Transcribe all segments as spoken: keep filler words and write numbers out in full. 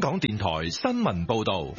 港電台新聞報道。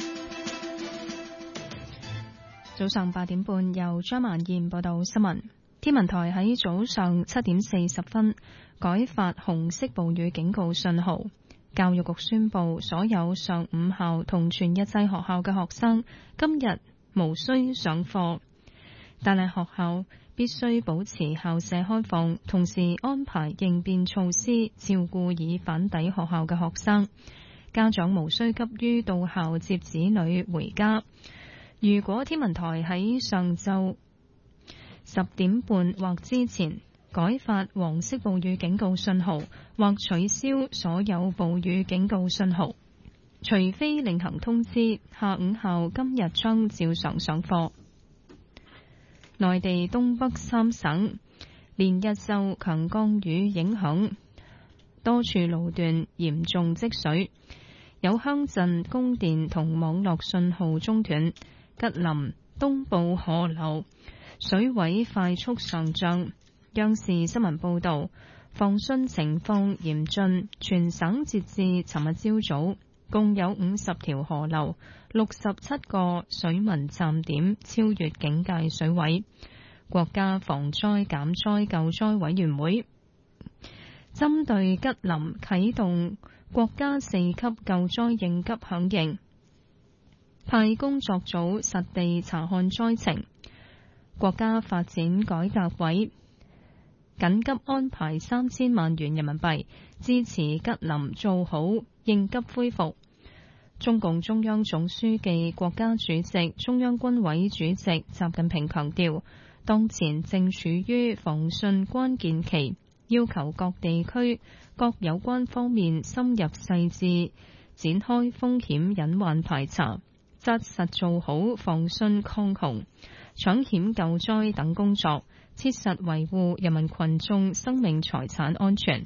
早上八點半，由張曼燕報道新聞。天文台喺早上七點四十分改發紅色暴雨警告信號。教育局宣布，所有上午校同全日制學校嘅學生今日無需上課，但係學校必須保持校舍開放，同時安排應變措施照顧已返抵學校嘅學生。家長無需急於到校接子女回家。如果天文台喺上晝十點半或之前改發黃色暴雨警告信號，或取消所有暴雨警告信號，除非另行通知，下午校今日將照常上課。內地東北三省連日受強降雨影響，多處路段嚴重積水，有鄉鎮供電同網絡信號中斷。吉林東部河流水位快速上漲。央視新聞報道，防汛情況嚴峻，全省截至尋日朝早，共有五十條河流、六十七個水文站點超越警戒水位。國家防災減災救災委員會針對吉林啟動國家四級救災應急響應，派工作組實地查看災情。國家發展改革委緊急安排三千萬元人民幣支持吉林做好應急恢復。中共中央總書記、國家主席、中央軍委主席習近平強調，當前正處於防汛關鍵期，要求各地區各有關方面深入細緻展開風險隱患排查，紮實做好防汛抗洪、搶險救災等工作，切實維護人民群眾生命財產安全。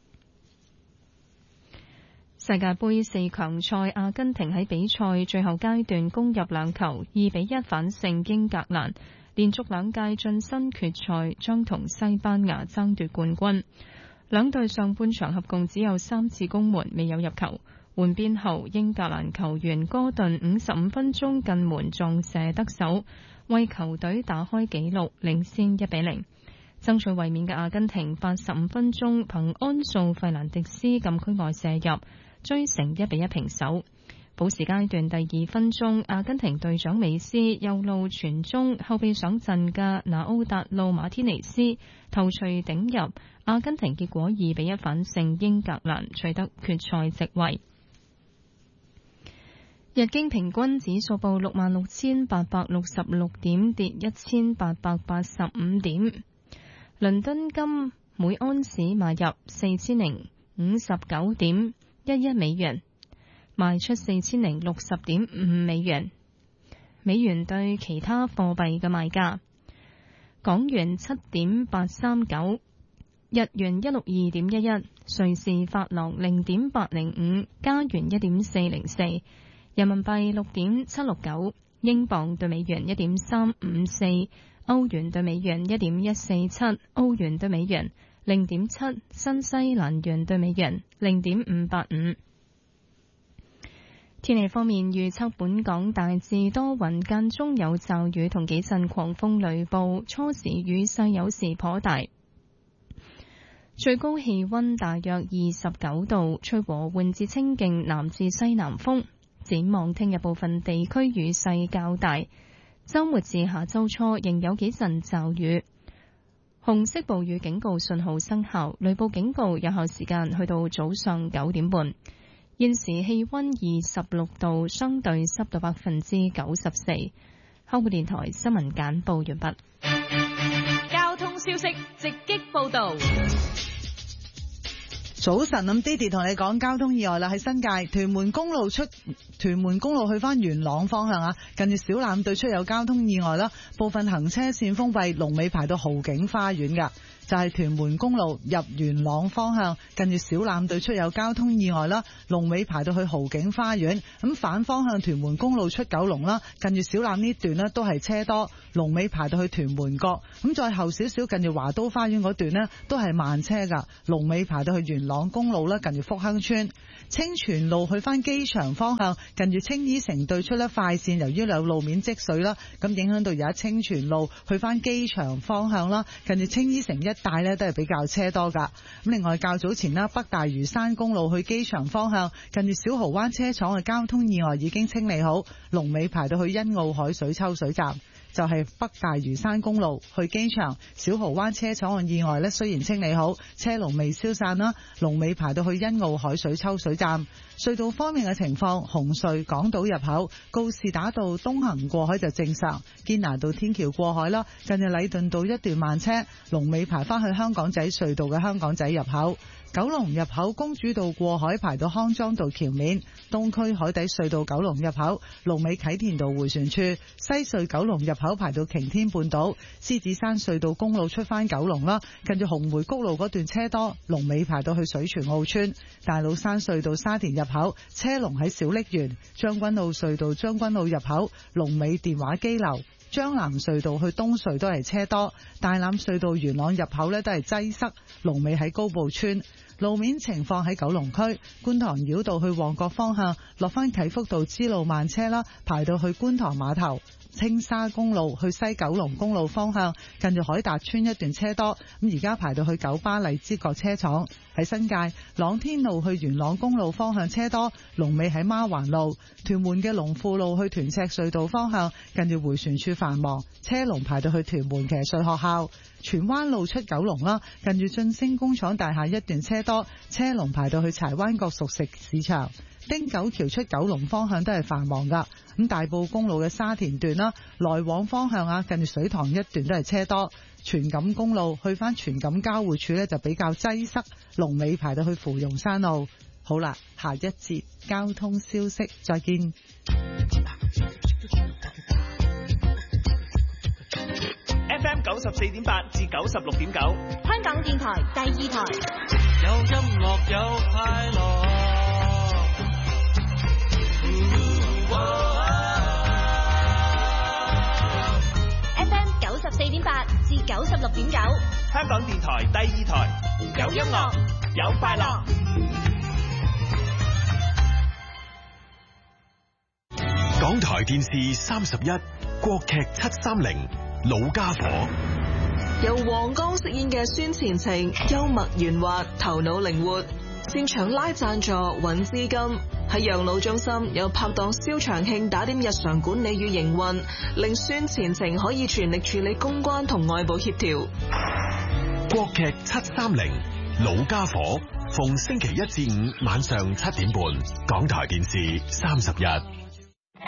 世界盃四強賽，阿根廷喺比賽最後階段攻入兩球，二比一反勝英格蘭，連續兩屆晉身決賽，將同西班牙爭奪冠軍。兩隊上半場合共只有三次攻門，未有入球。換邊後，英格蘭球員哥頓五十五分鐘近門撞射得手，為球隊打開紀錄，領先一比零。爭取衛冕嘅阿根廷八十五分鐘憑安素費蘭迪斯禁區外射入，追成一比一平手。補時階段第二分鐘，阿根廷隊長美斯右路傳中，後備上陣嘅拿奧達路馬天尼斯頭槌頂入，阿根廷結果二比一反勝英格蘭，取得決賽席位。日經平均指數報六萬六千八百六十六點，跌一千八百八十五點。倫敦金每安士買入四千零五十九點一一美元，賣出四千零六十點五美元。美元對其他貨幣嘅賣價：港元七點八三九，日元一六二點一一，瑞士法郎零點八零五，加元一點四零四。人民幣六點七六九，英鎊對美元一點三五四，歐元對美元一點一四七，歐元對美元零點七，新西蘭元對美元零點五八五。天氣方面預測，本港大致多雲，間中有驟雨同幾陣狂風雷暴，初時雨勢有時頗大，最高氣溫大約二十九度，吹和緩至清勁南至西南風。展望聽日部分地區雨勢較大，周末至下周初仍有幾陣驟雨。紅色暴雨警告信號生效，雷暴警告有效時間去到早上九點半。現時氣溫二十六度，相對濕度百分之九十四。香港電台新聞簡報完畢。 交通消息直擊報道。 早晨，咁 Didi 同你講交通意外啦，喺新界屯門公路出屯門公路去翻元朗方向啊，近住小欖對出有交通意外啦，部分行車線封閉，龍尾排到豪景花園噶。就係屯門公路入元朗方向，近住小欖對出有交通意外啦，龍尾排到去豪景花園。咁反方向屯門公路出九龍啦，近住小欖呢段呢都係車多，龍尾排到去屯門角。咁再後少少近住華都花園嗰段呢都係慢車噶，龍尾排到去元朗公路啦，近住福亨村。 清泉路去翻機場方向，近住青衣城對出咧快線，由於有路面積水啦，咁影響到而家清泉路去翻機場方向啦，近住青衣城一帶咧都係比較車多噶。咁另外較早前啦，北大嶼山公路去機場方向，近住小蠔灣車廠嘅交通意外已經清理好，龍尾排到去欣澳海水抽水站。就係北大嶼山公路去機場小蠔灣車廠嘅意外呢，雖然清理好，車龍未消散啦，龍尾排到去欣澳海水抽水站。隧道方面嘅情況，紅隧港島入口告士打道東行過海就正常，堅拿道天橋過海啦，近住禮頓道一段慢車，龍尾排翻去香港仔隧道嘅香港仔入口。九龍入口公主道過海排到康莊道橋面，東區海底隧道九龍入口龍尾啟田道迴旋處，西隧九龍入口排到擎天半島，獅子山隧道公路出翻九龍啦，近住紅梅谷路嗰段車多，龍尾排到去水泉澳村。大老山隧道沙田入口車龍喺小瀝源，將軍澳隧道將軍澳入口龍尾電話機樓。將南隧道去東隧都係車多，大欖隧道元朗入口呢都係擠塞，龍尾喺高埔村。路面情況喺九龍區觀塘繞道去旺角方向，落翻啟福道支路慢車啦，排到去觀塘碼頭。青沙公路去西九龍公路方向，近住海達村一段車多，咁而家排到去九巴荔枝角車廠。喺新界朗天路去元朗公路方向車多，龍尾喺孖環路。屯門嘅龍富路去屯赤隧道方向，近住迴旋處繁忙，車龍排到去屯門騎術學校。荃灣路出九龍啦，近住晉升工廠大廈一段車多，車龍排到去柴灣角熟食市場。汀九橋出九龍方向都係繁忙噶，咁大埔公路嘅沙田段啦，來往方向啊，近住水塘一段都係車多。荃錦公路去翻荃錦交匯處呢，就比較擠塞，龍尾排到去芙蓉山路。好啦，下一節交通消息，再見。 F M 九十四點八至九十六點九， 香港電台第二台， 有音樂有快樂。 F M 九十四點八至九十六點九， 香港電台第二台，有音樂有快樂。 港台電視三十一，國劇七三零，老家伙。 由黃剛飾演嘅孫前程，幽默圓滑，頭腦靈活，擅長拉贊助揾資金。喺養老中心有拍檔蕭長慶打點日常管理與營運，令孫前程可以全力處理公關同外部協調。 國劇七三零，老家伙，逢星期一至五晚上七點半，港台電視三十一。